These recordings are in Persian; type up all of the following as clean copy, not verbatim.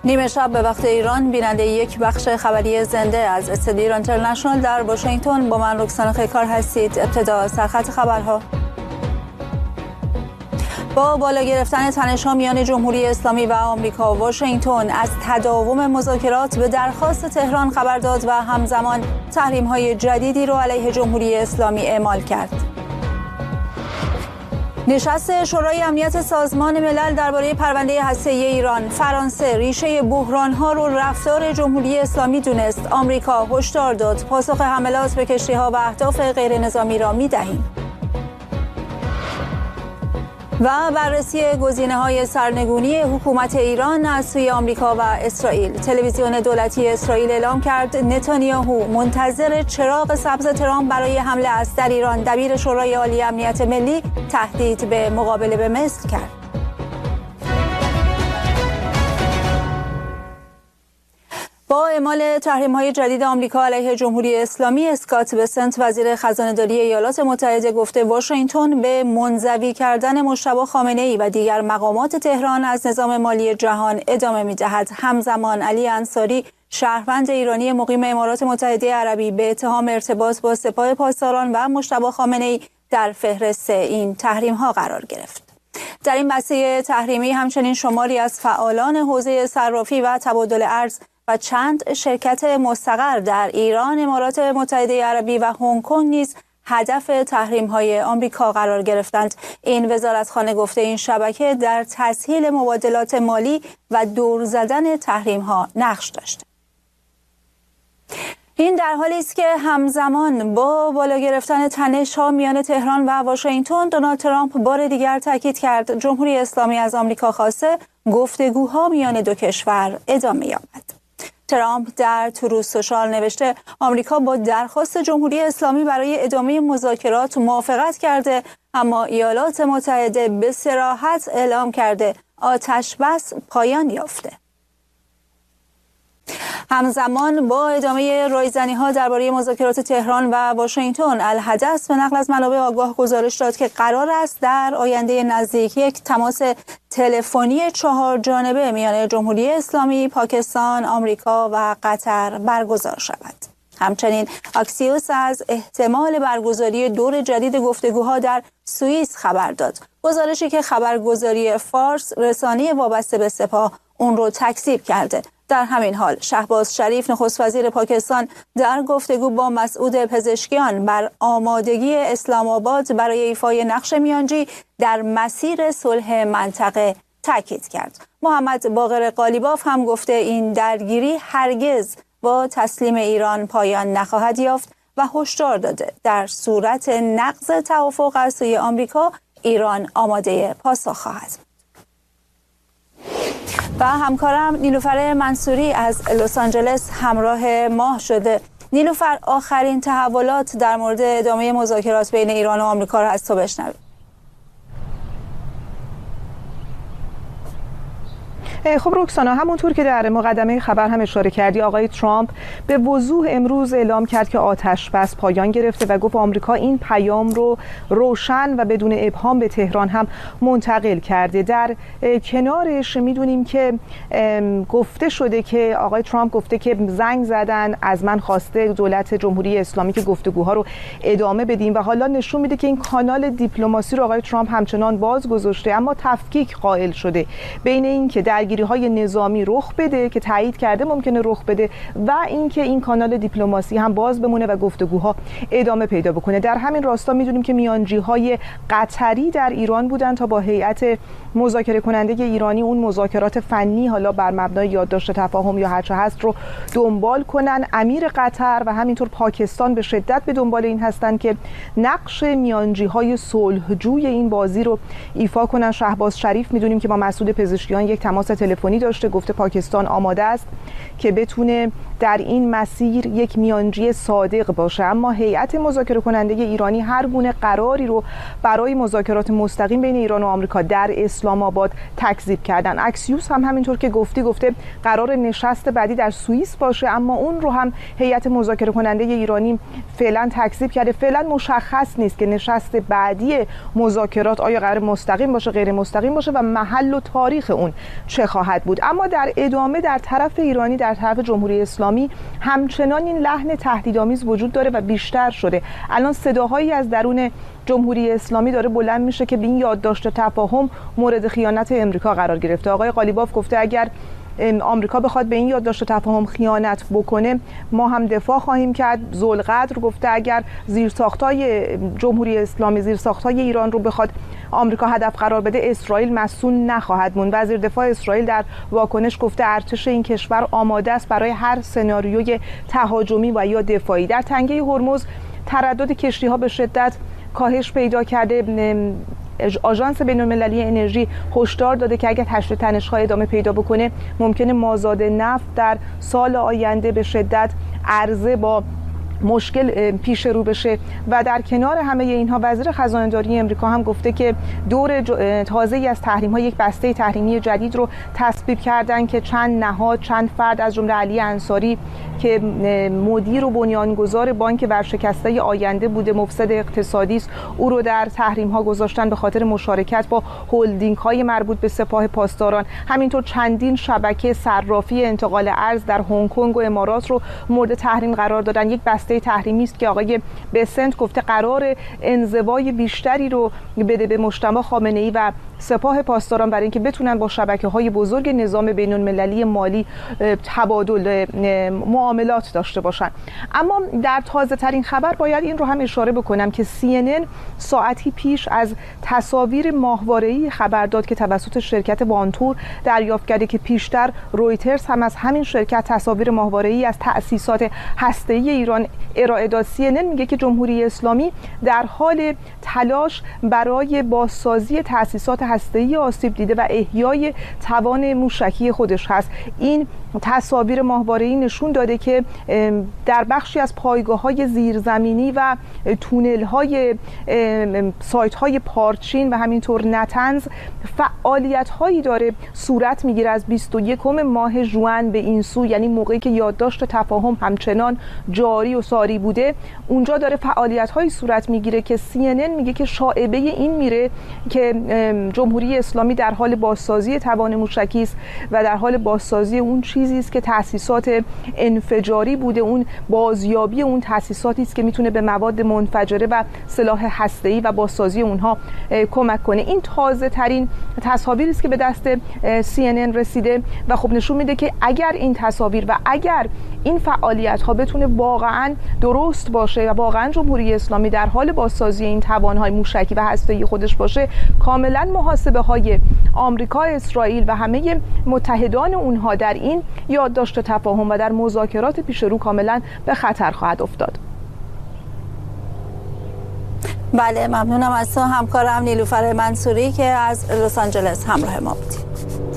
نیمه شب به وقت ایران بیننده یک بخش خبری زنده از استودیو ایران اینترنشنال در واشنگتن با من رکسانا خیکار هستید. ابتدا سرخط خبرها. با بالا گرفتن تنش‌ها میان جمهوری اسلامی و آمریکا، واشنگتن از تداوم مذاکرات به درخواست تهران خبر داد و همزمان تحریم‌های جدیدی را علیه جمهوری اسلامی اعمال کرد. نشست شورای امنیت سازمان ملل درباره پرونده هسته‌ای ایران. فرانسه ریشه بحران‌ها رو رفتار جمهوری اسلامی دونست. آمریکا هشدار داد پاسخ حملات به کشتی‌ها و اهداف غیرنظامی را می‌دهیم. و بررسی گزینه‌های سرنگونی حکومت ایران از سوی آمریکا و اسرائیل. تلویزیون دولتی اسرائیل اعلام کرد نتانیاهو منتظر چراغ سبز ترامپ برای حمله است در ایران. دبیر شورای عالی امنیت ملی تهدید به مقابله به مصر کرد. با اعمال تحریم‌های جدید آمریکا علیه جمهوری اسلامی، اسکات بسنت وزیر خزانه‌داری ایالات متحده گفته واشنگتن به منزوی کردن مجتبی خامنه‌ای و دیگر مقامات تهران از نظام مالی جهان ادامه می‌دهد. همزمان علی انصاری شهروند ایرانی مقیم امارات متحده عربی به اتهام ارتباط با سپاه پاسداران و مجتبی خامنه‌ای در فهرست این تحریم‌ها قرار گرفت. در این بسته تحریمی همچنین شماری از فعالان حوزه صرافی و تبادل ارز و چند شرکت مستقر در ایران، امارات متحده عربی و هنگ کنگ نیز هدف تحریم‌های آمریکا قرار گرفتند. این وزارتخانه گفته این شبکه در تسهیل مبادلات مالی و دور زدن تحریم‌ها نقش داشت. این در حالی است که همزمان با بالا گرفتن تنش‌ها میان تهران و واشنگتن، دونالد ترامپ بار دیگر تاکید کرد جمهوری اسلامی از آمریکا خواسته گفتگوها میان دو کشور ادامه یابد. ترامپ در تروث سوشال نوشته آمریکا با درخواست جمهوری اسلامی برای ادامه مذاکرات موافقت کرده، اما ایالات متحده به صراحت اعلام کرده آتش بس پایان یافته. همزمان با ادامه رایزنی‌ها درباره مذاکرات تهران و واشنگتن، الحدث به نقل از منابع آگاه گزارش داد که قرار است در آینده نزدیک یک تماس تلفنی 4 جانبه میان جمهوری اسلامی، پاکستان، آمریکا و قطر برگزار شود. همچنین اکسیوس از احتمال برگزاری دور جدید گفتگوها در سوئیس خبر داد. گزارشی که خبرگزاری فارس، رسانه وابسته به سپاه، اون رو تکذیب کرده. در همین حال شهباز شریف نخست وزیر پاکستان در گفتگو با مسعود پزشکیان بر آمادگی اسلام آباد برای ایفای نقش میانجی در مسیر صلح منطقه تاکید کرد. محمد باقر قالیباف هم گفته این درگیری هرگز با تسلیم ایران پایان نخواهد یافت و هشدار داده در صورت نقض توافق از سوی آمریکا، ایران آماده پاسخ خواهد بود. و همکارم نیلوفر منصوری از لس آنجلس همراه ما شده. نیلوفر، آخرین تحولات در مورد ادامه مذاکرات بین ایران و آمریکا را از تو بشنویم. خب رکسانا، همونطور که در مقدمه خبر هم اشاره کردی، آقای ترامپ به وضوح امروز اعلام کرد که آتش بس پایان گرفته و گفت آمریکا این پیام رو روشن و بدون ابهام به تهران هم منتقل کرده. در کنارش میدونیم که گفته شده که آقای ترامپ گفته که زنگ زدن، از من خواسته دولت جمهوری اسلامی که گفتگوها رو ادامه بدیم و حالا نشون میده که این کانال دیپلماسی رو آقای ترامپ همچنان باز گذاشته، اما تفکیک قائل شده بین این که درگیری‌های نظامی رخ بده که تایید کرده ممکنه رخ بده و اینکه این کانال دیپلماسی هم باز بمونه و گفتگوها ادامه پیدا بکنه. در همین راستا میدونیم که میانجی‌های قطری در ایران بودن تا با هیئت مذاکره کننده ایرانی اون مذاکرات فنی حالا بر مبنای یادداشت تفاهم یا هر چه هست رو دنبال کنن. امیر قطر و همینطور پاکستان به شدت به دنبال این هستن که نقش میانجی‌های صلحجوی این بازی رو ایفا کنن. شهباز شریف میدونیم که با مسعود پزشکیان یک تماس تلفنی داشته، گفته پاکستان آماده است که بتونه در این مسیر یک میانجی صادق باشه، اما هیئت مذاکره کننده ایرانی هر گونه قراری رو برای مذاکرات مستقیم بین ایران و آمریکا در اسلام اسلام آباد تکذیب کردن. اکسیوس هم همینطور که گفته قرار نشست بعدی در سوئیس باشه، اما اون رو هم هیئت مذاکره کننده ایرانی فعلا تکذیب کرده. فعلا مشخص نیست که نشست بعدی مذاکرات آیا قرار مستقیم باشه غیر مستقیم باشه و محل و تاریخ اون چه خواهد بود. اما در ادامه در طرف ایرانی، در طرف جمهوری اسلامی همچنان این لحن تهدیدآمیز وجود داره و بیشتر شده. الان صداهایی از درون جمهوری اسلامی داره بلند میشه که به این یادداشت تفاهم مورد خیانت امریکا قرار گرفته. آقای قالیباف گفته اگر آمریکا بخواد به این یادداشت تفاهم خیانت بکنه ما هم دفاع خواهیم کرد. ذوالقدر گفته اگر زیرساخت‌های جمهوری اسلامی، زیرساخت‌های ایران رو بخواد آمریکا هدف قرار بده، اسرائیل مسئول نخواهد موند. وزیر دفاع اسرائیل در واکنش گفته ارتش این کشور آماده است برای هر سناریوی تهاجمی و یا دفاعی. در تنگه هرمز تردد کشتی‌ها به شدت کاهش پیدا کرده. آژانس بین‌المللی انرژی هشدار داده که اگر تشت تنش‌ها ادامه پیدا بکنه ممکنه مازاد نفت در سال آینده به شدت عرضه با مشکل پیش رو بشه. و در کنار همه اینها وزیر خزانه‌داری امریکا هم گفته که دور تازه‌ای از تحریم‌ها یک بسته تحریمی جدید رو تصویب کردن که چند نهاد، چند فرد از جمله علی انصاری که مدیر و بنیانگذار بانک ورشکسته آینده بوده، مفسد اقتصادی است، او رو در تحریم‌ها گذاشتن به خاطر مشارکت با هلدینگ‌های مربوط به سپاه پاسداران. همینطور چندین شبکه صرافی انتقال ارز در هنگ کنگ و امارات رو مورد تحریم قرار دادن. یک بسته تحریمی است که آقای بسنت گفته قرار انزوای بیشتری رو بده به مجتمع خامنه‌ای و سپاه پاسداران برای اینکه بتونن با شبکه‌های بزرگ نظام بین‌المللی مالی تبادل معاملات داشته باشن. اما در تازه ترین خبر باید این رو هم اشاره بکنم که CNN ساعتی پیش از تصاویر ماهواره‌ای خبر داد که توسط شرکت وانتور دریافت کرده که پیشتر رویترز هم از همین شرکت تصاویر ماهواره‌ای از تأسیسات هسته‌ای ایران ارائه داد. CNN میگه که جمهوری اسلامی در حال تلاش برای بازسازی تأسیسات هسته‌ای آسیب دیده و احیای توان موشکی خودش هست. این تصاویر ماهواره‌ای نشون داده که در بخشی از پایگاه‌های زیرزمینی و تونل‌های سایت‌های پارچین و همینطور نتنز فعالیت‌هایی داره صورت میگیره از 21 ماه ژوئن به این سو، یعنی موقعی که یادداشت تفاهم همچنان جاری و ساری بوده اونجا داره فعالیت‌هایی صورت میگیره که CNN میگه که شایبه این میره که جمهوری اسلامی در حال بازسازی توان موشکی است و در حال بازسازی اون چیزی است که تأسیسات انفجاری بوده، اون بازیابی اون تأسیساتی است که میتونه به مواد منفجره و سلاح هسته‌ای و بازسازی اونها کمک کنه. این تازه ترین تصاویری است که به دست CNN رسیده و خب نشون میده که اگر این تصاویر و اگر این فعالیت ها بتونه واقعا درست باشه و واقعا جمهوری اسلامی در حال بازسازی این توانهای موشکی و هسته‌ای خودش باشه، کاملا محاسبه های آمریکا، اسرائیل و همه متحدان اونها در این یادداشت تفاهم و در مذاکرات پیش رو کاملا به خطر خواهد افتاد. بله، ممنونم از تو همکارم نیلوفر منصوری که از لس آنجلس همراه ما بودی.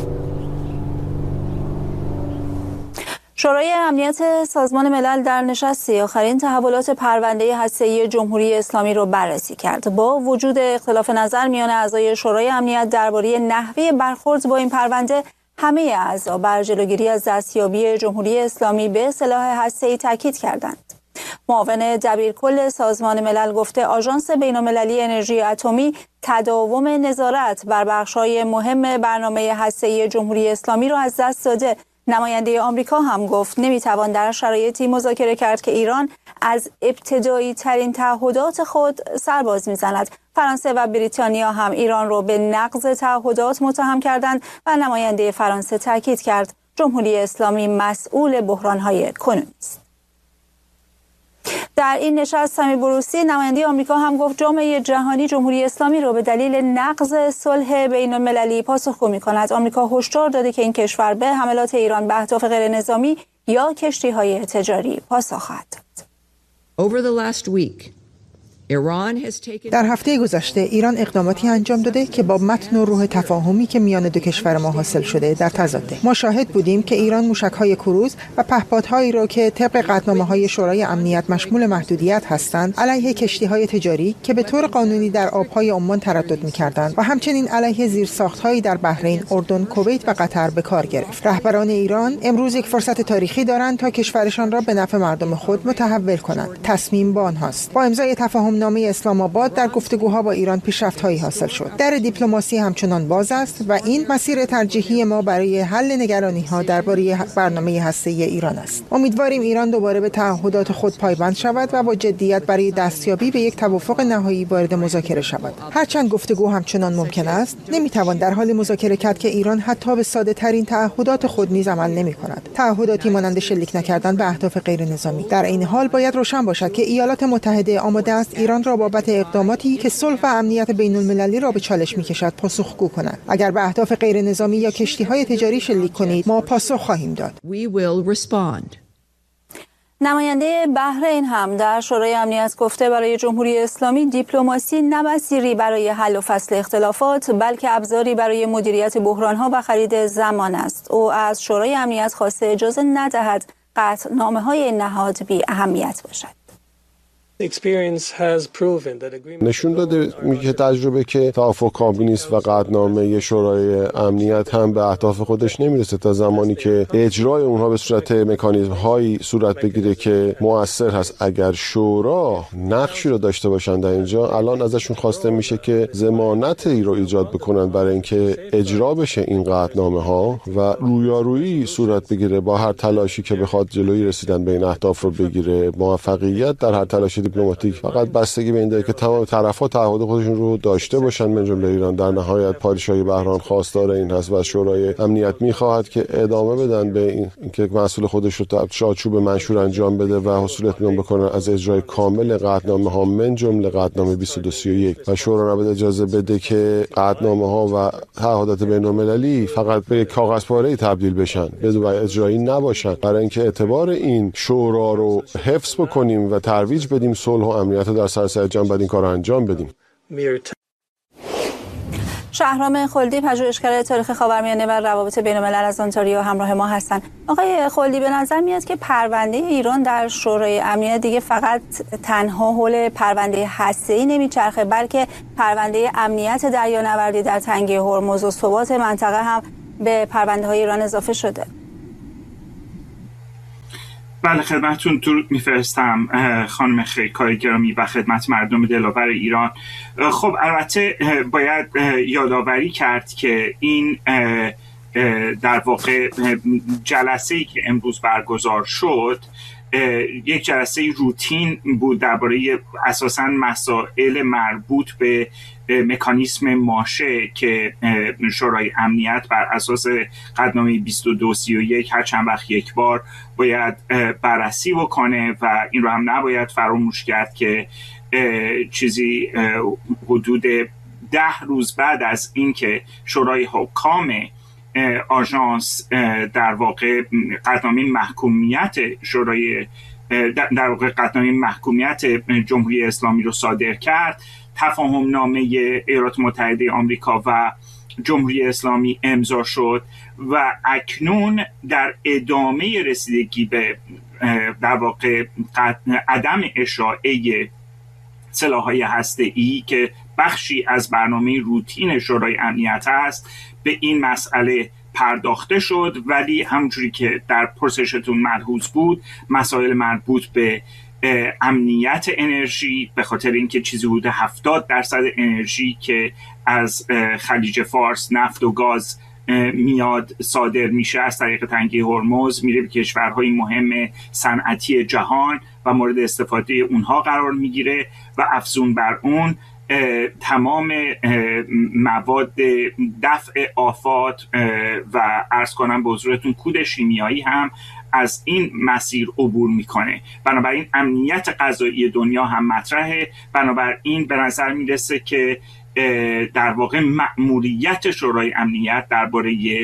شورای امنیت سازمان ملل در نشستی آخرین تحولات پرونده هسته‌ای جمهوری اسلامی را بررسی کرد. با وجود اختلاف نظر میان اعضای شورای امنیت درباره نحوه برخورد با این پرونده، همه اعضا بر جلوگیری از دستیابی جمهوری اسلامی به سلاح هسته‌ای تاکید کردند. معاون دبیرکل سازمان ملل گفته آژانس بین‌المللی انرژی اتمی تداوم نظارت بر بخش‌های مهم برنامه هسته‌ای جمهوری اسلامی را از دست داده. نماینده آمریکا هم گفت نمیتوان در شرایطی مذاکره کرد که ایران از ابتدایی ترین تعهدات خود سرباز میزند. فرانسه و بریتانیا هم ایران را به نقض تعهدات متهم کردند و نماینده فرانسه تاکید کرد جمهوری اسلامی مسئول بحران‌های کنونی است. در این نشست سمی بروسی نماینده آمریکا هم گفت جامعه جهانی جمهوری اسلامی را به دلیل نقض صلح بین‌المللی پاسخگو می‌کند. آمریکا هشدار داده که این کشور به حملات ایران به اهداف غیر نظامی یا کشتی‌های تجاری پاسخ خواهد داد. Over the last week, در هفته گذشته ایران اقداماتی انجام داده که با متن و روح تفاهمی که میان دو کشور ما حاصل شده در تضاده. ما شاهد بودیم که ایران موشک‌های کروز و پهپادهایی را که طبق قطعنامه‌های شورای امنیت مشمول محدودیت هستند علیه کشتی‌های تجاری که به طور قانونی در آب‌های عمان تردد می‌کردند و همچنین علیه زیرساخت‌هایی در بحرین، اردن، کویت و قطر به کار گرفت. رهبران ایران امروز یک فرصت تاریخی دارند تا کشورشان را به نفع مردم خود متحول کنند. تصمیم با آنهاست. با امضای تفاهم‌نامه اسلام آباد در گفتگوها با ایران پیشرفت‌هایی حاصل شد. در دیپلماسی همچنان باز است و این مسیر ترجیحی ما برای حل نگرانی‌ها درباره برنامه هسته‌ای ایران است. امیدواریم ایران دوباره به تعهدات خود پایبند شود و با جدیت برای دستیابی به یک توافق نهایی وارد مذاکره شود. هرچند گفتگو همچنان ممکن است، نمی‌توان در حال مذاکره کرد که ایران حتی به ساده‌ترین تعهدات خود نیز عمل نمی‌کند. تعهداتی مانند شلیک نکردن به اهداف غیر نظامی. در این حال باید روشن باشد که ایالات متحده آماده است ایران را بابت اقداماتی که صلح و امنیت بین‌المللی را به چالش می‌کشد پاسخگو کند. اگر به اهداف غیر نظامی یا کشتی‌های تجاری شلیک کنید، ما پاسخ خواهیم داد. نماینده بحرین هم در شورای امنیت گفته برای جمهوری اسلامی دیپلماسی نه مسیری برای حل و فصل اختلافات بلکه ابزاری برای مدیریت بحران‌ها و خرید زمان است. او از شورای امنیت خواسته اجازه ندهد قطعنامه‌های نهاد بی اهمیت باشد. نشون داده که تجربه که توافق کامل نیست و قطعنامه شورای امنیت هم به اهداف خودش نمیرسه تا زمانی که اجرای اونها به صورت مکانیزم هایی صورت بگیره که مؤثر هست. اگر شورا نقشی رو داشته باشن در اینجا، الان ازشون خواسته میشه که ضمانتی رو ایجاد بکنن برای اینکه اجرا بشه این قطعنامه ها و رویارویی صورت بگیره با هر تلاشی که بخواد جلوی رسیدن به این اهداف رو بگیره. موفقیت در هر تلاشی دیپلماتیک فقط بستگی به این داره که تمام طرف‌ها تعهد خودشون رو داشته باشن، من جمله ایران. در نهایت پادشاهی بحران خواستار این هست و شورای امنیت می‌خواهد که ادامه بدن به این که مسئول خودش رو تا چارچوب منشور انجام بده و حصول اطمینان بکنه از اجرای کامل قطعنامه‌ها من جمله قطعنامه 2231 و شورا رو اجازه بده که قطعنامه‌ها و تعهدات بین‌المللی فقط به کاغذ پاره‌ای تبدیل بشن بدون اجرایی نباشن. برای اینکه اعتبار این شورا رو حفظ بکنیم و ترویج بدیم صلح و امنیت در سراسر جهان، باید این کار رو انجام بدیم. شهرام خلدی، پژوهشگر تاریخ خاورمیانه و روابط بین‌الملل از آنتاریو همراه ما هستند. آقای خلدی، به نظر میاد که پرونده ایران در شورای امنیت دیگه فقط تنها حول پرونده هسته‌ای نمیچرخه، بلکه پرونده امنیت دریانوردی در تنگه هرمز و ثبات منطقه هم به پرونده‌های ایران اضافه شده. بله، خدمتتون درود میفرستم خانم خیرکاری گرامی و خدمت مردم دلاور ایران. خب البته باید یادآوری کرد که این در واقع جلسه‌ای که امروز برگزار شد یک جلسه روتین بود درباره اساساً مسائل مربوط به مکانیسم ماشه که شورای امنیت بر اساس قطعنامه 2231 هر چند وقت یک بار باید بررسی بکنه و این رو هم نباید فراموش کرد که چیزی حدود 10 روز بعد از اینکه شورای حکام آژانس در واقع قطعنامه محکومیت شورای در واقع قطعنامه محکومیت جمهوری اسلامی رو صادر کرد، تفاهم نامه ایالات متحده آمریکا و جمهوری اسلامی امضا شد و اکنون در ادامه رسیدگی به در واقع عدم اشاعه سلاح‌های هسته‌ای که بخشی از برنامه روتین شورای امنیت است به این مسئله پرداخته شد، ولی همونجوری که در پرسشتون ملحوظ بود مسائل مربوط به امنیت انرژی، به خاطر اینکه چیزی حدود 70% انرژی که از خلیج فارس نفت و گاز میاد صادر میشه از طریق تنگه هرمز میره به کشورهای مهم صنعتی جهان و مورد استفاده اونها قرار میگیره و افزون بر اون تمام مواد دفع آفات و عرض کنم به حضورتون کود شیمیایی هم از این مسیر عبور میکنه. بنابراین امنیت غذایی دنیا هم مطرحه. بنابراین به نظر میرسه که در واقع مأموریت شورای امنیت درباره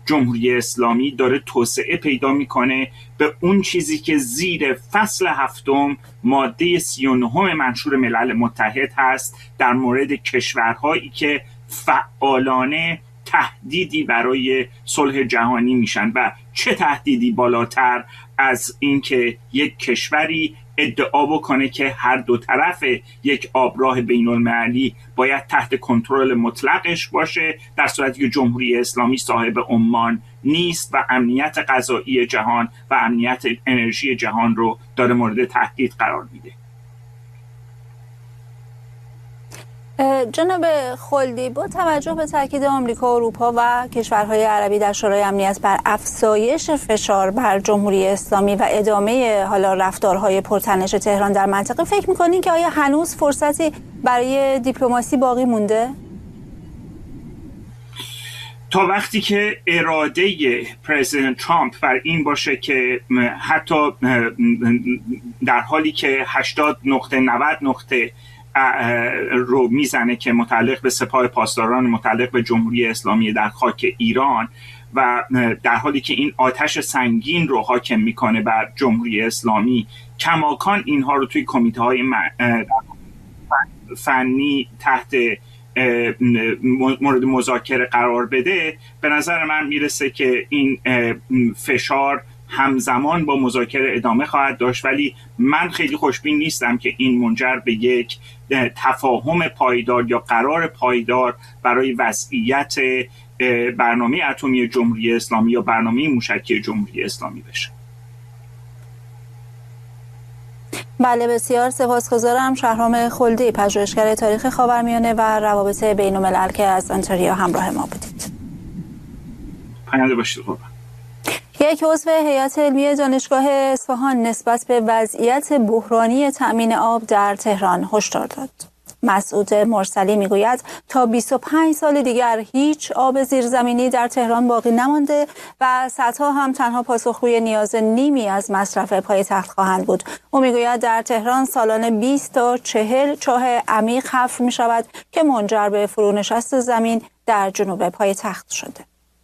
جمهوری اسلامی داره توسعه پیدا میکنه به اون چیزی که زیر فصل 7 ماده 39 منشور ملل متحد هست در مورد کشورهایی که فعالانه تهدیدی برای صلح جهانی میشن. و چه تهدیدی بالاتر از اینکه یک کشوری ادعا بکنه که هر دو طرف یک آبراه بین المللی باید تحت کنترل مطلقش باشه، در صورتی که جمهوری اسلامی صاحب عمان نیست و امنیت غذایی جهان و امنیت انرژی جهان رو داره مورد تهدید قرار میده. جناب خلدی، با توجه به تاکید آمریکا و اروپا و کشورهای عربی در شورای امنیت بر افزایش فشار بر جمهوری اسلامی و ادامه حالا رفتارهای پرتنش تهران در منطقه، فکر می‌کنین که آیا هنوز فرصتی برای دیپلماسی باقی مونده؟ تا وقتی که اراده پرزیدنت ترامپ بر این باشه که حتی در حالی که 80 نقطه 90 نقطه رو میزنه که متعلق به سپاه پاسداران، متعلق به جمهوری اسلامی در خاک ایران، و در حالی که این آتش سنگین رو حاکم میکنه بر جمهوری اسلامی، کماکان اینها رو توی کمیته های فنی تحت مورد مذاکره قرار بده، به نظر من میرسه که این فشار همزمان با مذاکره ادامه خواهد داشت. ولی من خیلی خوشبین نیستم که این منجر به یک تفاهم پایدار یا قرار پایدار برای وضعیت برنامه اتمی جمهوری اسلامی یا برنامه موشکی جمهوری اسلامی بشه. بله، بسیار سپاسگزارم. شهرام خلدی، پژوهشگر تاریخ خاورمیانه و روابط بین‌الملل، که از انتریا همراه ما بودید. پاینده باشید. یک عضو هیئت علمی دانشگاه اصفهان نسبت به وضعیت بحرانی تأمین آب در تهران هشدار داد. مسعود مرسلی میگوید تا 25 سال دیگر هیچ آب زیرزمینی در تهران باقی نمانده و سدها هم تنها پاسخگوی نیاز نیمی از مصرف پایتخت خواهند بود. او میگوید در تهران سالانه 20 تا 40 چاه عمیق حفر می شود که منجر به فرونشست زمین در جنوب پایتخت شده.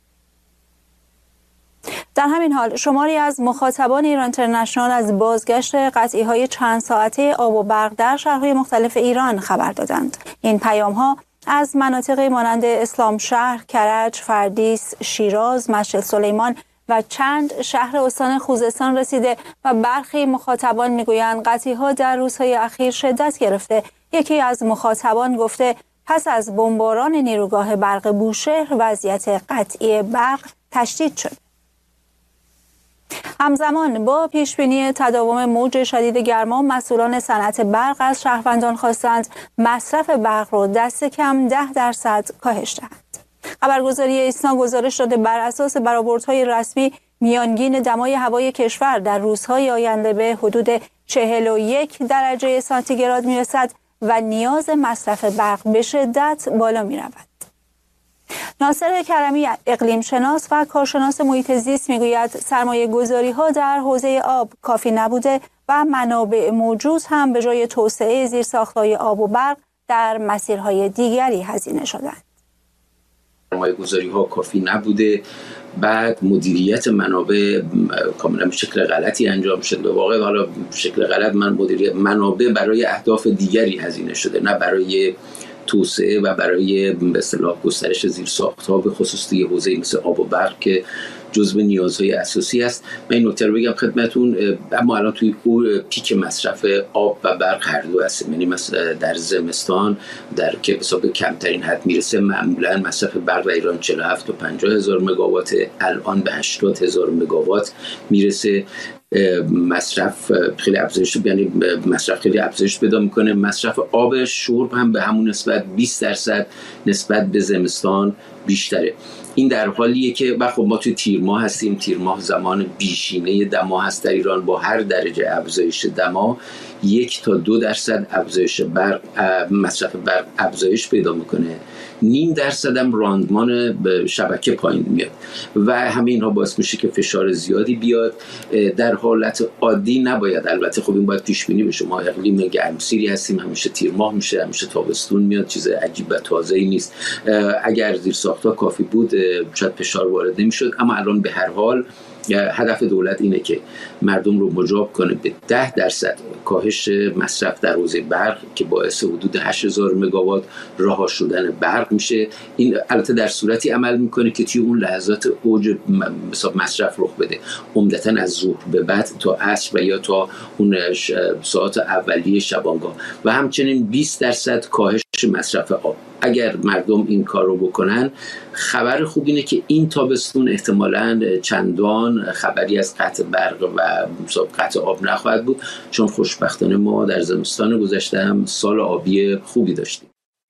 در همین حال شماری از مخاطبان ایران اینترنشنال از بازگشت قطعی‌های چند ساعته آب و برق در شهرهای مختلف ایران خبر دادند. این پیام‌ها از مناطقی مانند اسلام شهر، کرج، فردیس، شیراز، مشهد سلیمان و چند شهر استان خوزستان رسیده و برخی مخاطبان میگویند قطعی‌ها در روزهای اخیر شدت گرفته. یکی از مخاطبان گفته پس از بمباران نیروگاه برق بوشهر وضعیت قطعی برق تشدید شد. همزمان با پیشبینی تداوم موج شدید گرما، مسئولان صنعت برق از شهروندان خواستند مصرف برق را دست کم 10% کاهش دهند. خبرگزاری ایسنا گزارش داده بر اساس برآوردهای رسمی میانگین دمای هوای کشور در روزهای آینده به حدود 41 درجه سانتیگراد میرسد و نیاز مصرف برق به شدت بالا میرود. ناصر کرمی، اقلیم شناس و کارشناس محیط زیست، میگوید سرمایه گذاری ها در حوزه آب کافی نبوده و منابع موجود هم به جای توسعه زیرساخت‌های آب و برق در مسیرهای دیگری هزینه شدند. سرمایه گذاری ها کافی نبوده، بعد مدیریت منابع کاملا به شکل غلطی انجام شده. واقعا حالا شکل غلط، مدیریت منابع برای اهداف دیگری هزینه شده، نه برای توسعه و برای به اصطلاح گسترش زیرساخت‌ها، به خصوص توی حوزه مثل آب و برق که جزو نیازهای اساسی است. من این نکته رو بگم خدمتتون، اما الان توی پیک مصرف آب و برق هر دو هستیم. یعنی مثلا در زمستان در که حساب کمترین حد میرسه، معمولا مصرف برق در ایران 47 تا 50 هزار مگاوات، الان به 80 هزار مگاوات میرسه. مصرف خیلی افزایش، یعنی مصرف خیلی افزایش پیدا میکنه. مصرف آب شرب هم به همون نسبت 20% نسبت به زمستان بیشتره. این در حالیه که خب ما توی تیر ماه هستیم. تیر ماه زمان بیشینه دما هست در ایران. با هر درجه افزایش دما 1 تا 2% افزایش برق، مصرف برق افزایش پیدا میکنه. 0.5% هم راندمان شبکه پایین میاد و همین ها باعث میشه که فشار زیادی بیاد. در حالت عادی نباید، البته خب این باید پیش بینی بشه، ما اقلیم گرمسیری هستیم، همیشه تیر ماه میشه، همیشه تابستون میاد، چیز عجیب و تازه‌ای نیست. اگر زیرساخت‌ها کافی بود شاید فشار وارد نمیشد، اما الان به هر حال هدف دولت اینه که مردم رو مجاب کنه به 10% کاهش مصرف در حوزه برق که باعث حدود 8000 مگاوات رها شدن برق میشه. این البته در صورتی عمل میکنه که توی اون لحظات اوج مصرف رخ بده، عمدتاً از ظهر به بعد تا عصر و یا تا اون ساعات اولیه شبانگاه، و همچنین 20% کاهش مصرف آب. اگر مردم این کار رو بکنن، خبر خوب اینه که این تابستون احتمالاً چندان خبری از قطع برق و قطع آب نخواهد بود، چون خوشبختانه ما در زمستان گذشته هم سال آبی خوبی داشتیم.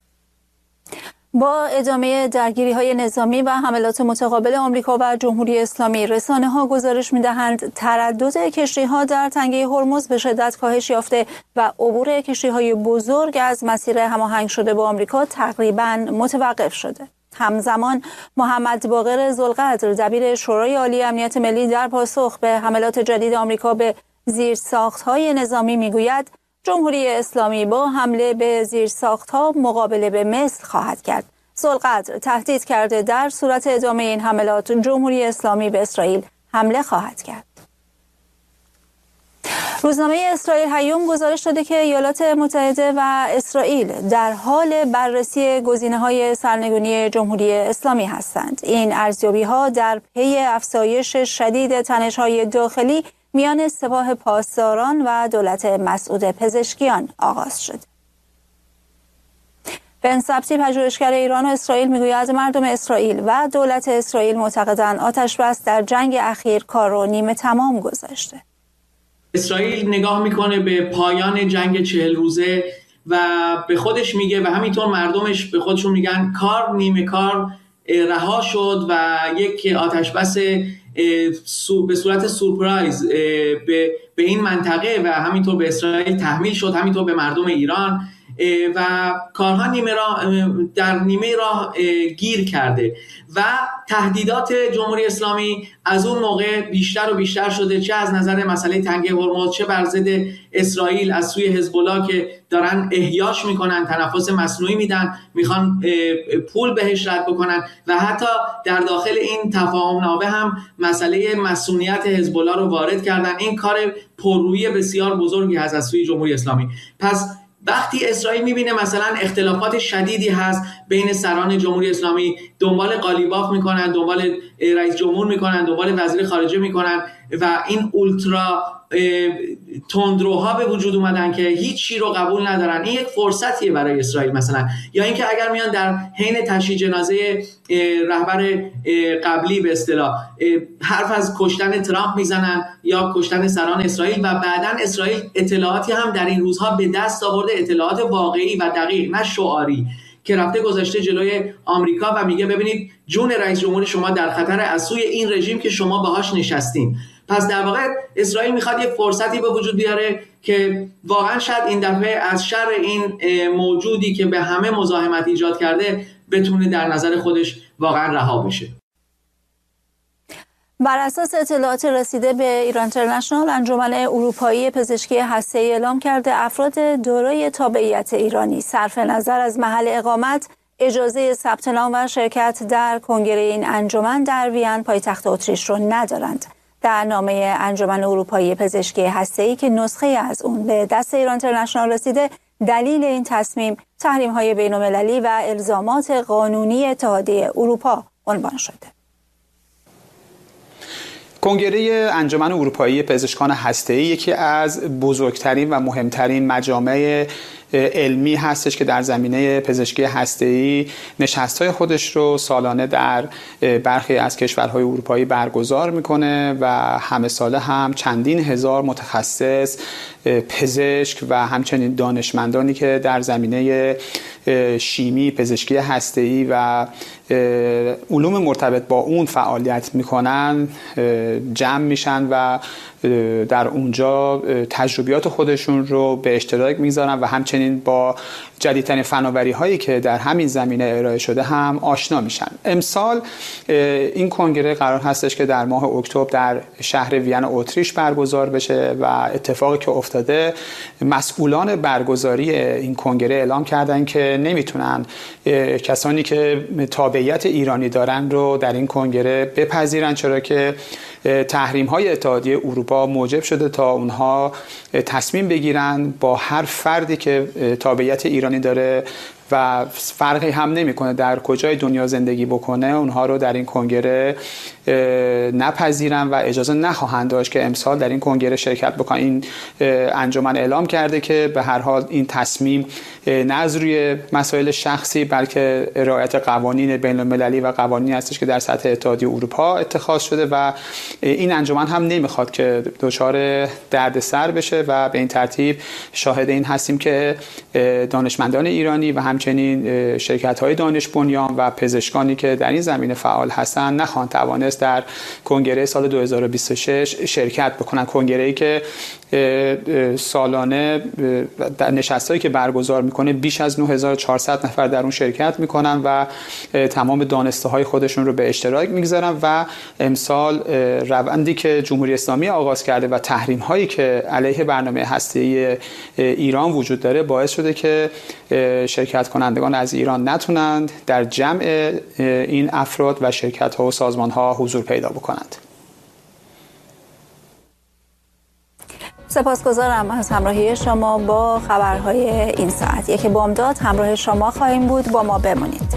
با ادامه درگیری‌های نظامی و حملات متقابل آمریکا و جمهوری اسلامی، رسانه‌ها گزارش می‌دهند تردد کشتی‌ها در تنگه هرمز به شدت کاهش یافته و عبور کشتی‌های بزرگ از مسیر هماهنگ شده با آمریکا تقریباً متوقف شده. همزمان محمد باقر ذوالقدر، دبیر شورای عالی امنیت ملی، در پاسخ به حملات جدید آمریکا به زیرساخت‌های نظامی می‌گوید جمهوری اسلامی با حمله به زیرساخت‌ها مقابله به مثل خواهد کرد. ذوالقدر تهدید کرده در صورت ادامه این حملات جمهوری اسلامی به اسرائیل حمله خواهد کرد. روزنامه اسرائیل هیوم گزارش داده که ایالات متحده و اسرائیل در حال بررسی گزینه‌های سرنگونی جمهوری اسلامی هستند. این ارزیابی‌ها در پی افزایش شدید تنش‌های داخلی میان سپاه پاسداران و دولت مسعود پزشکیان آغاز شد. بن سبتی، پژوهشگر ایران و اسرائیل، میگوید مردم اسرائیل و دولت اسرائیل معتقدند آتش‌بس در جنگ اخیر کار رو نیمه تمام گذاشته. اسرائیل نگاه میکنه به پایان جنگ 40 روزه و به خودش میگه و همینطور مردمش به خودشون میگن کار نیمه کار رها شد و یک آتش‌بس به صورت سورپرایز به این منطقه و همینطور به اسرائیل تحمیل شد، همینطور به مردم ایران، و کارها در نیمه راه گیر کرده و تهدیدات جمهوری اسلامی از اون موقع بیشتر و بیشتر شده، چه از نظر مسئله تنگه هرمز، چه بر ضد اسرائیل از سوی حزب الله که دارن احیاش میکنن، تنفس مصنوعی میدن، میخوان پول بهش رد بکنن و حتی در داخل این تفاهم‌نامه هم مسئله مسئولیت حزب الله رو وارد کردن. این کار پررویی بسیار بزرگی هست از سوی جمهوری اسلامی. پس وقتی اسرائیل میبینه مثلا اختلافات شدیدی هست بین سران جمهوری اسلامی، دنبال قالیباف میکنن، دنبال رئیس جمهور میکنن، دنبال وزیر خارجه میکنن و این اولترا تندروها به وجود اومدن که هیچ چی رو قبول ندارن، این یک فرصتیه برای اسرائیل مثلا. یا اینکه اگر میان در حین تشییع جنازه رهبر قبلی به اصطلاح حرف از کشتن ترامپ میزنن یا کشتن سران اسرائیل و بعداً اسرائیل اطلاعاتی هم در این روزها به دست آورده، اطلاعات واقعی و دقیق نه شعاری، که رفته گذاشته جلوی آمریکا و میگه ببینید جون رئیس جمهور شما در خطر از سوی این رژیم که شما باهاش نشستین. پس در واقع اسرائیل میخواد یک فرصتی به وجود بیاره که واقعا شاید این دفعه از شر این موجودی که به همه مزاحمت ایجاد کرده بتونه در نظر خودش واقعا رها بشه. بر اساس اطلاعات رسیده به ایران اینترنشنال، انجمن اروپایی پزشکی هسته‌ای اعلام کرده افراد دارای تابعیت ایرانی صرف نظر از محل اقامت اجازه ثبت نام و شرکت در کنگره این انجمن در وین پایتخت اتریش رو ندارند. در نامه انجمن اروپایی پزشکی هسته‌ای که نسخه از اون به دست ایران اینترنشنال رسیده، دلیل این تصمیم تحریم‌های بین‌المللی و الزامات قانونی اتحادیه اروپا عنوان شده. کنگره انجمن اروپایی پزشکان هسته‌ای یکی از بزرگترین و مهمترین مجامع علمی هستش که در زمینه پزشکی هسته‌ای نشست‌های خودش رو سالانه در برخی از کشورهای اروپایی برگزار میکنه و همه ساله هم چندین هزار متخصص پزشک و همچنین دانشمندانی که در زمینه شیمی، پزشکی هسته‌ای و علوم مرتبط با اون فعالیت میکنن جمع میشن و در اونجا تجربیات خودشون رو به اشتراک میذارن و همچنین با جدیدترین فناوری هایی که در همین زمینه ارائه شده هم آشنا میشن. امسال این کنگره قرار هستش که در ماه اکتبر در شهر وین اتریش برگزار بشه و اتفاقی که افتاده مسئولان برگزاری این کنگره اعلام کردن که نمیتونن کسانی که تابعیت ایرانی دارن رو در این کنگره بپذیرن، چرا که تحریم های اتحادیه اروپا موجب شده تا اونها تصمیم بگیرن با هر فردی که تابعیت ایرانی داره و فرقی هم نمیکنه در کجای دنیا زندگی بکنه اونها رو در این کنگره نپذیرن و اجازه نخواهند داشت که امسال در این کنگره شرکت بکنن. این انجمن اعلام کرده که به هر حال این تصمیم نه از روی مسائل شخصی بلکه رعایت قوانین بین المللی و قوانینی هستش که در سطح اتحادیه اروپا اتخاذ شده و این انجمن هم نمیخواد که دچار دردسر بشه و به این ترتیب شاهد این هستیم که دانشمندان ایرانی و همچنین شرکت‌های دانش بنیان و پزشکانی که در این زمینه فعال هستند نخواهند توانست در کنگره سال 2026 شرکت بکنند. کنگره‌ای که سالانه در نشستایی که برگزار میکنه بیش از 9400 نفر در اون شرکت میکنن و تمام دانسته‌های خودشون رو به اشتراک میگذارن و امسال روندی که جمهوری اسلامی آغاز کرده و تحریم هایی که علیه برنامه هسته‌ای ایران وجود داره باعث شده که شرکت کنندگان از ایران نتونند در جمع این افراد و شرکت ها و سازمان ها حضور پیدا بکنند. سپاسگزارم از همراهی شما با خبرهای این ساعت. یک بامداد همراه شما خواهیم بود، با ما بمانید.